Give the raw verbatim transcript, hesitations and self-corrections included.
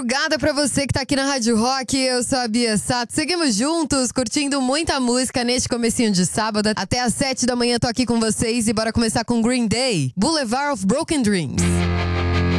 madrugada pra você que tá aqui na Rádio Rock. Eu sou a Bia Sato. Seguimos juntos, curtindo muita música neste comecinho de sábado. Até às sete da manhã tô aqui com vocês e bora começar com Green Day, Boulevard of Broken Dreams.